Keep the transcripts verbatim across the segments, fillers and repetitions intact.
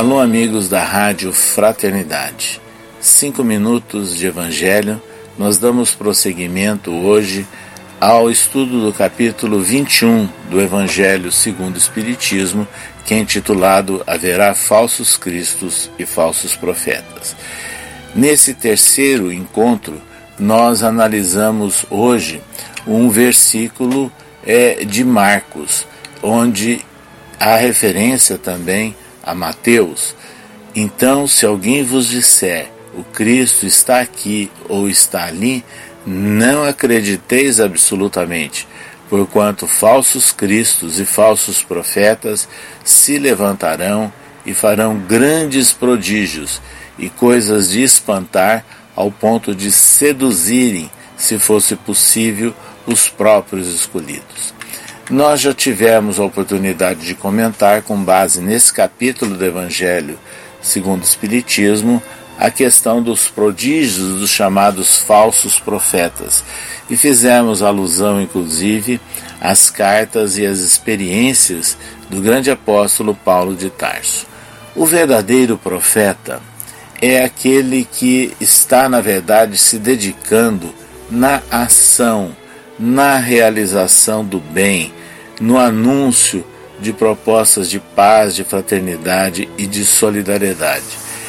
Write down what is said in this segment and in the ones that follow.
Alô, amigos da Rádio Fraternidade. Cinco minutos de Evangelho. Nós damos prosseguimento hoje ao estudo do capítulo vinte e um do Evangelho segundo o Espiritismo, que é intitulado Haverá Falsos Cristos e Falsos Profetas. Nesse terceiro encontro, nós analisamos hoje um versículo é, de Marcos, onde há referência também a Mateus. Então, se alguém vos disser, o Cristo está aqui ou está ali, não acrediteis absolutamente, porquanto falsos cristos e falsos profetas se levantarão e farão grandes prodígios e coisas de espantar ao ponto de seduzirem, se fosse possível, os próprios escolhidos. Nós já tivemos a oportunidade de comentar, com base nesse capítulo do Evangelho segundo o Espiritismo, a questão dos prodígios dos chamados falsos profetas. E fizemos alusão, inclusive, às cartas e às experiências do grande apóstolo Paulo de Tarso. O verdadeiro profeta é aquele que está, na verdade, se dedicando na ação, na realização do bem, no anúncio de propostas de paz, de fraternidade e de solidariedade.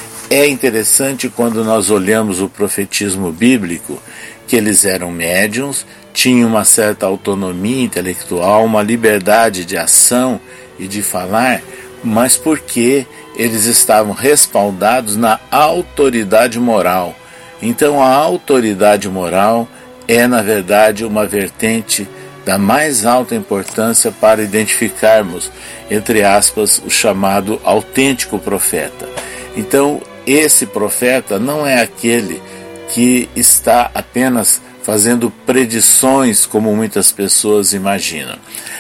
É interessante quando nós olhamos o profetismo bíblico, que eles eram médiuns, tinham uma certa autonomia intelectual, uma liberdade de ação e de falar, mas porque eles estavam respaldados na autoridade moral. Então a autoridade moral é, na verdade, uma vertente da mais alta importância para identificarmos, entre aspas, o chamado autêntico profeta. Então, esse profeta não é aquele que está apenas fazendo predições como muitas pessoas imaginam.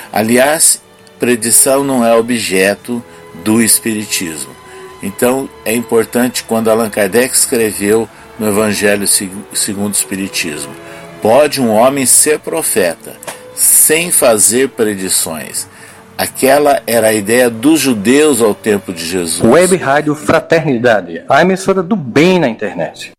Aliás, predição não é objeto do Espiritismo. Então, é importante quando Allan Kardec escreveu no Evangelho segundo o Espiritismo: pode um homem ser profeta sem fazer predições. Aquela era a ideia dos judeus ao tempo de Jesus. Web Rádio Fraternidade, a emissora do bem na internet.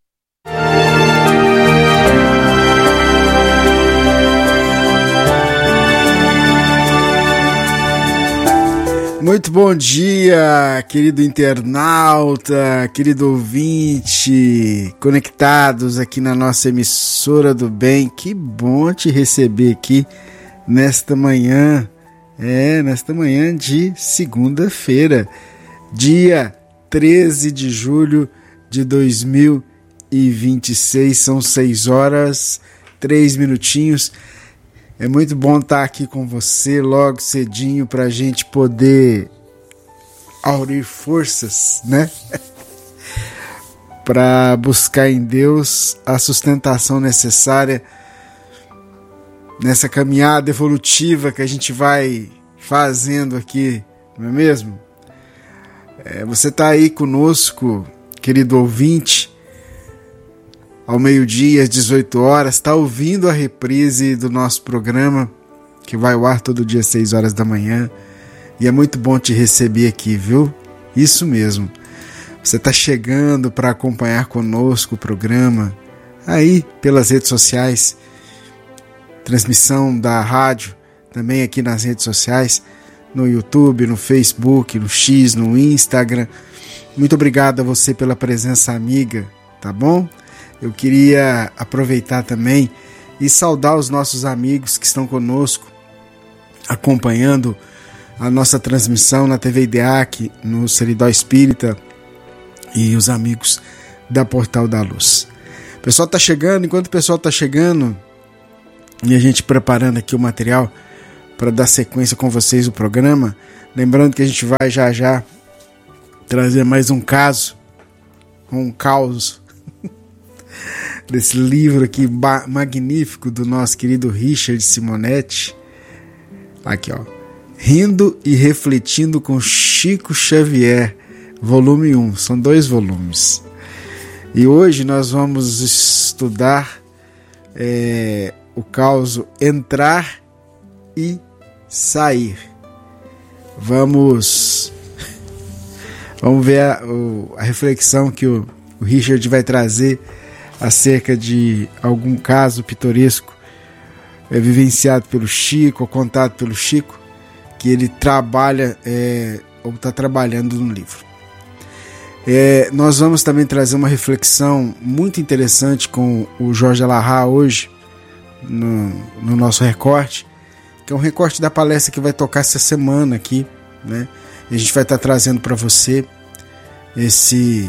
Muito bom dia, querido internauta, querido ouvinte, conectados aqui na nossa emissora do bem. Que bom te receber aqui nesta manhã, é, nesta manhã de segunda-feira, dia treze de julho de dois mil e vinte e seis, são seis horas, três minutinhos. É muito bom estar aqui com você logo cedinho para a gente poder aurir forças, né? Para buscar em Deus a sustentação necessária nessa caminhada evolutiva que a gente vai fazendo aqui, não é mesmo? É, você está aí conosco, querido ouvinte, ao meio-dia, às dezoito horas, está ouvindo a reprise do nosso programa, que vai ao ar todo dia às seis horas da manhã, e é muito bom te receber aqui, viu? Isso mesmo, você está chegando para acompanhar conosco o programa, aí pelas redes sociais, transmissão da rádio, também aqui nas redes sociais, no YouTube, no Facebook, no X, no Instagram. Muito obrigado a você pela presença amiga, tá bom? Eu queria aproveitar também e saudar os nossos amigos que estão conosco, acompanhando a nossa transmissão na T V IDEAC, no Seridó Espírita e os amigos da Portal da Luz. O pessoal está chegando, enquanto o pessoal está chegando e a gente preparando aqui o material para dar sequência com vocês o programa, lembrando que a gente vai já já trazer mais um caso, um caos desse livro aqui magnífico do nosso querido Richard Simonetti. Aqui, ó, Rindo e Refletindo com Chico Xavier, volume um, são dois volumes. E hoje nós vamos estudar é, o caso Entrar e Sair. Vamos Vamos ver a, o, a reflexão que o, o Richard vai trazer acerca de algum caso pitoresco é, vivenciado pelo Chico, ou contado pelo Chico, que ele trabalha é, ou está trabalhando no livro. É, nós vamos também trazer uma reflexão muito interessante com o Jorge Alahá hoje, no, no nosso recorte, que é um recorte da palestra que vai tocar essa semana aqui, né? E a gente vai estar trazendo para você esse,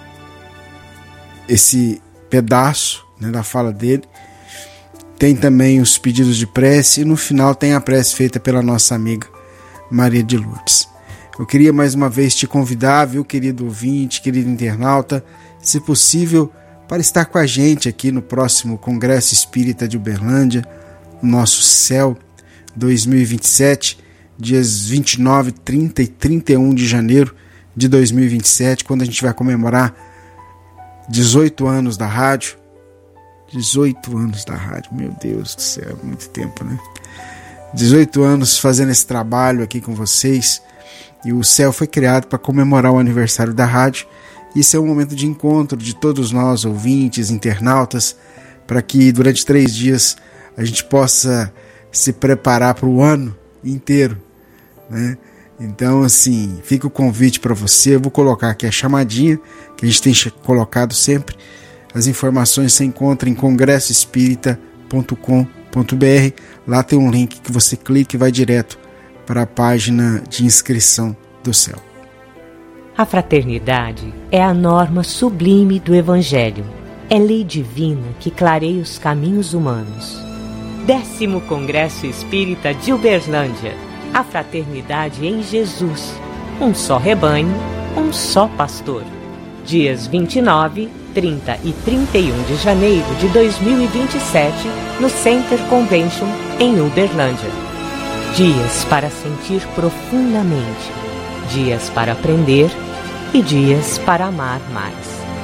esse pedaço, né, da fala dele. Tem também os pedidos de prece e no final tem a prece feita pela nossa amiga Maria de Lourdes. Eu queria mais uma vez te convidar, viu, querido ouvinte, querido internauta, se possível, para estar com a gente aqui no próximo Congresso Espírita de Uberlândia, nosso C E L dois mil e vinte e sete, dias vinte e nove, trinta e trinta e um de janeiro de dois mil e vinte e sete, quando a gente vai comemorar dezoito anos da rádio. dezoito anos da rádio, meu Deus do céu, muito tempo, né? dezoito anos fazendo esse trabalho aqui com vocês. E o C E L foi criado para comemorar o aniversário da rádio. Isso é um momento de encontro de todos nós, ouvintes, internautas, para que durante três dias a gente possa se preparar para o ano inteiro, né? Então, assim, fica o convite para você. Eu vou colocar aqui a chamadinha que a gente tem colocado sempre. As informações você encontra em congresso espírita ponto com ponto b r. Lá tem um link que você clica e vai direto para a página de inscrição do C E L. A fraternidade é a norma sublime do Evangelho. É lei divina que clareia os caminhos humanos. Décimo Congresso Espírita de Uberlândia. A fraternidade em Jesus. Um só rebanho, um só pastor. Dias vinte e nove, trinta e trinta e um de janeiro de dois mil e vinte e sete, no Center Convention, em Uberlândia. Dias para sentir profundamente, dias para aprender e dias para amar mais.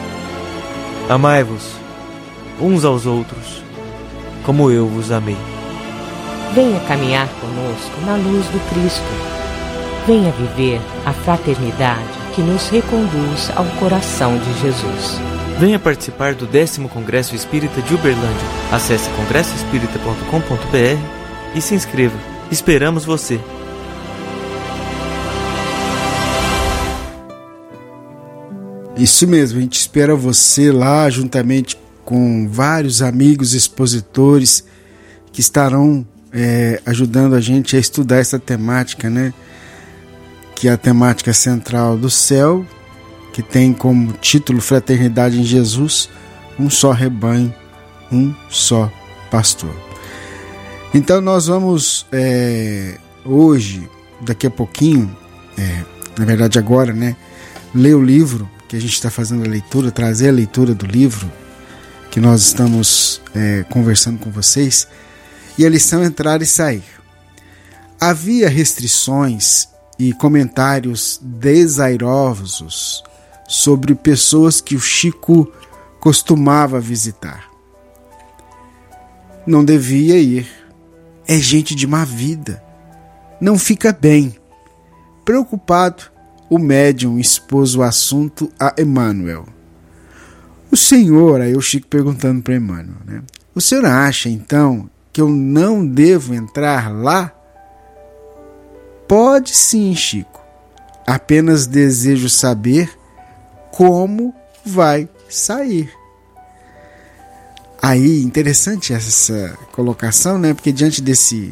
Amai-vos uns aos outros, como eu vos amei. Venha caminhar conosco na luz do Cristo. Venha viver a fraternidade que nos reconduz ao coração de Jesus. Venha participar do décimo Congresso Espírita de Uberlândia. Acesse congresso espírita ponto com ponto b r e se inscreva. Esperamos você! Isso mesmo, a gente espera você lá juntamente com vários amigos expositores que estarão é, ajudando a gente a estudar essa temática, né? Que é a temática central do C E L, que tem como título Fraternidade em Jesus, um só rebanho, um só pastor. Então nós vamos é, hoje, daqui a pouquinho, é, na verdade agora, né, ler o livro que a gente está fazendo a leitura, trazer a leitura do livro que nós estamos é, conversando com vocês, e a lição entrar e sair. Havia restrições e comentários desairosos sobre pessoas que o Chico costumava visitar. Não devia ir. É gente de má vida. Não fica bem. Preocupado, o médium expôs o assunto a Emmanuel. O senhor, aí o Chico perguntando para Emmanuel, né? O senhor acha, então, que eu não devo entrar lá? Pode sim, Chico. Apenas desejo saber como vai sair. Aí, interessante essa colocação, né? Porque diante desse,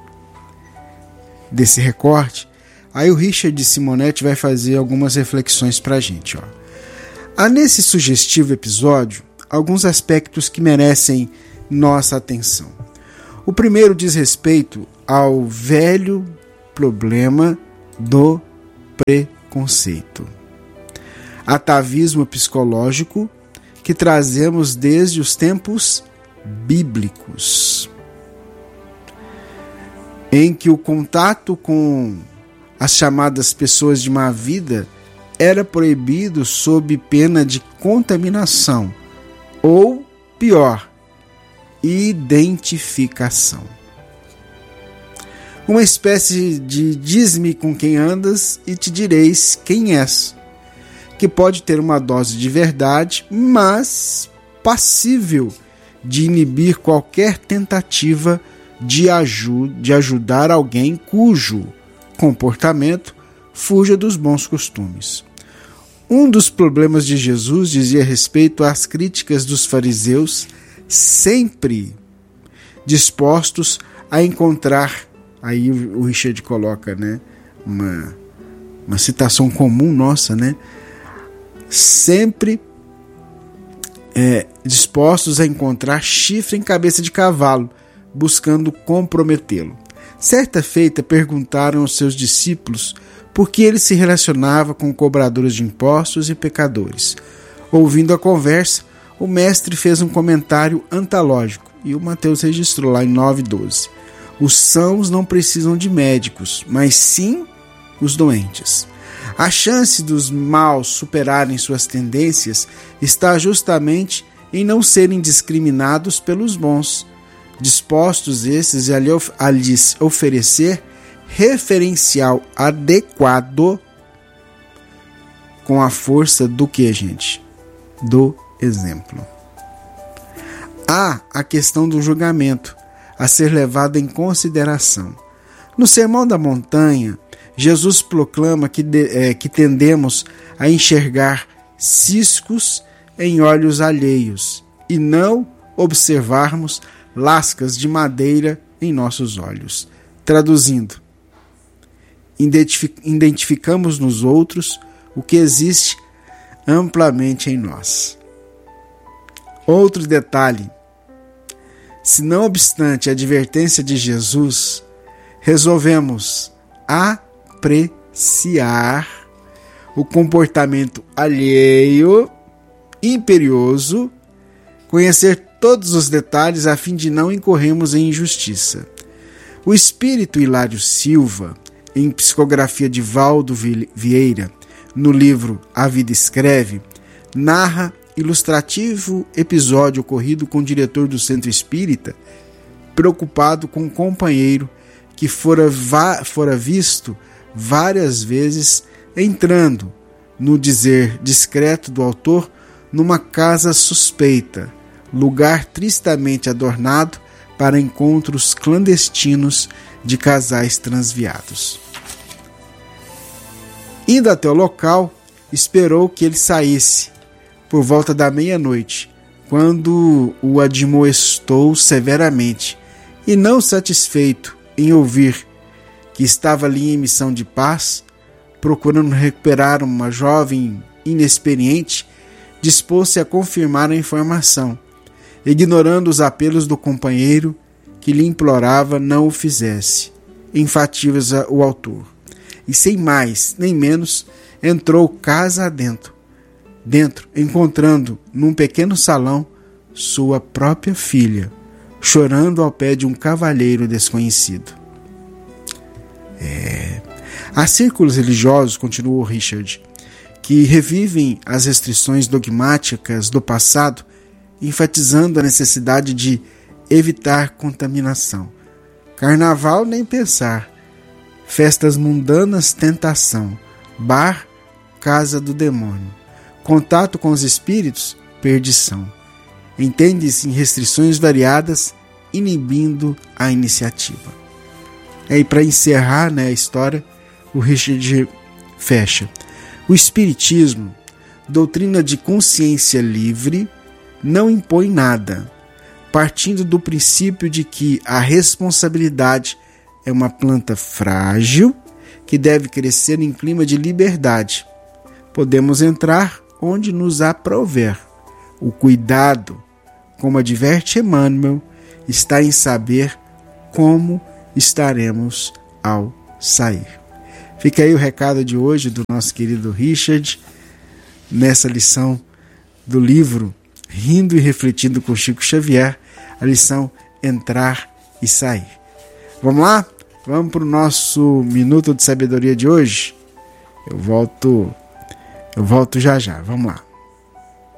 desse recorte, aí o Richard Simonetti vai fazer algumas reflexões para a gente. Ó. Há nesse sugestivo episódio alguns aspectos que merecem nossa atenção. O primeiro diz respeito ao velho problema do preconceito. Atavismo psicológico que trazemos desde os tempos bíblicos, em que o contato com as chamadas pessoas de má vida era proibido sob pena de contaminação ou, pior, identificação. Uma espécie de diz-me com quem andas e te direis quem és. que pode ter uma dose de verdade, mas passível de inibir qualquer tentativa de, aju- de ajudar alguém cujo comportamento fuja dos bons costumes. Um dos problemas de Jesus dizia respeito às críticas dos fariseus, sempre dispostos a encontrar, aí o Richard coloca, né, uma, uma citação comum nossa, né, sempre é, dispostos a encontrar chifre em cabeça de cavalo, buscando comprometê-lo. Certa feita perguntaram aos seus discípulos por que ele se relacionava com cobradores de impostos e pecadores. Ouvindo a conversa, o mestre fez um comentário antológico, e o Mateus registrou lá em nove, doze. Os sãos não precisam de médicos, mas sim os doentes. A chance dos maus superarem suas tendências está justamente em não serem discriminados pelos bons, dispostos esses a lhes oferecer referencial adequado com a força do que, gente? Do exemplo. Há a questão do julgamento a ser levada em consideração. No Sermão da Montanha, Jesus proclama que, de, é, que tendemos a enxergar ciscos em olhos alheios e não observarmos lascas de madeira em nossos olhos. Traduzindo, identificamos nos outros o que existe amplamente em nós. Outro detalhe: se não obstante a advertência de Jesus, resolvemos apreciar o comportamento alheio, imperioso, conhecer todos os detalhes a fim de não incorrermos em injustiça. O espírito Hilário Silva, em psicografia de Valdo Vieira, no livro A Vida Escreve, narra ilustrativo episódio ocorrido com o diretor do Centro Espírita, preocupado com um companheiro que fora, va- fora visto várias vezes entrando, no dizer discreto do autor, numa casa suspeita, lugar tristemente adornado para encontros clandestinos de casais transviados. Indo até o local, esperou que ele saísse por volta da meia-noite, quando o admoestou severamente, e não satisfeito em ouvir que estava ali em missão de paz, procurando recuperar uma jovem inexperiente, dispôs-se a confirmar a informação, ignorando os apelos do companheiro que lhe implorava não o fizesse, enfatiza o autor. E sem mais nem menos, entrou casa adentro, dentro, encontrando num pequeno salão sua própria filha, chorando ao pé de um cavalheiro desconhecido. É... Há círculos religiosos, continuou Richard, que revivem as restrições dogmáticas do passado, enfatizando a necessidade de evitar contaminação. Carnaval, nem pensar. Festas mundanas, tentação. Bar, casa do demônio. Contato com os espíritos, perdição. Entende-se em restrições variadas, inibindo a iniciativa. E para encerrar, né, a história, o Richard fecha. O Espiritismo, doutrina de consciência livre, não impõe nada, partindo do princípio de que a responsabilidade é uma planta frágil que deve crescer em clima de liberdade. Podemos entrar onde nos aprouver. O cuidado, como adverte Emmanuel, está em saber como estaremos ao sair. Fica aí o recado de hoje do nosso querido Richard, nessa lição do livro Rindo e Refletindo com Chico Xavier, a lição Entrar e Sair. Vamos lá? Vamos para o nosso Minuto de Sabedoria de hoje? Eu volto, eu volto já já. Vamos lá.